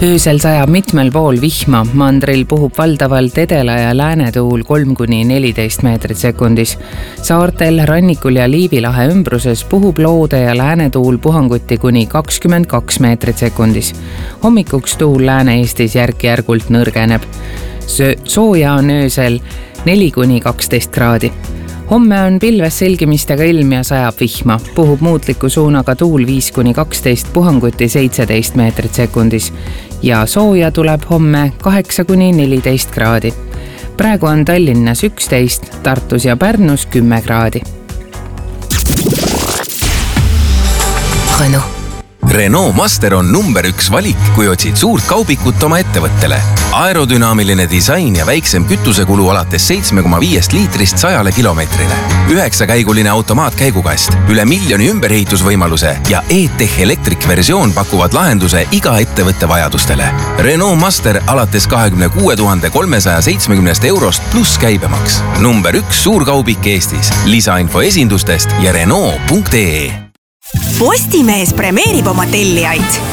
Öösel sajab mitmel pool vihma, mandril puhub valdavalt edela- ja läänetuul 3–14 meetrit sekundis. Saartel, rannikul ja Liivi lahe ümbruses puhub loode- ja läänetuul puhanguti kuni 22 meetrit sekundis. Hommikuks tuul Lääne-Eestis järk-järgult nõrgeneb. Sooja on öösel 4–12 kraadi. Homme on pilves selgimistega ilm ja sajab vihma. Puhub muutliku suunaga tuul 5–12, puhanguti 17 meetrit sekundis. Ja sooja tuleb homme 8–14 kraadi. Praegu on Tallinnas 11, Tartus ja Pärnus 10 kraadi. Renault Master on number 1 valik, kui otsid suurt kaubikut oma ettevõttele. Aerodünaamiline disain ja väiksem kütusekulu alates 7,5 liitrist 100 kilomeetrile. 9-käiguline automaatkäigukast, üle 1 miljoni ümberehitusvõimaluse ja E-Tech Electric versioon pakuvad lahenduse iga ettevõtte vajadustele. Renault Master alates 26 370 eurost pluss käibemaks. Number 1 suurkaubik Eestis. Lisainfo esindustest ja Renault.ee. Postimees premeerib oma tellijaid.